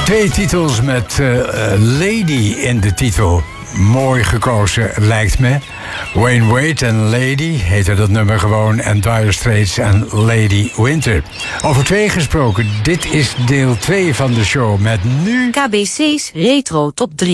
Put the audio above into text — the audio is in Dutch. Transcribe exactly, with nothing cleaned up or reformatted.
Twee titels met uh, Lady in de titel. Mooi gekozen, lijkt me. Wayne Wade en Lady heette dat nummer gewoon. En Dire Straits en Lady Winter. Over twee gesproken, dit is deel twee van de show met nu... K B C's Retro Top drie.